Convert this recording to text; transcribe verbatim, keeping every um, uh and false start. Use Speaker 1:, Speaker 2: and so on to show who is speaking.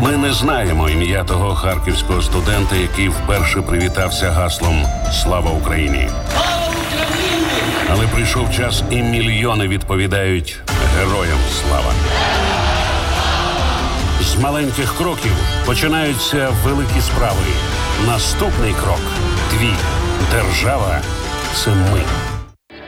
Speaker 1: Ми не знаємо ім'я того харківського студента, який вперше привітався гаслом «Слава Україні!». Але прийшов час, і мільйони відповідають «Героям слава!». З маленьких кроків починаються великі справи. Наступний крок – твій. Держава – це ми.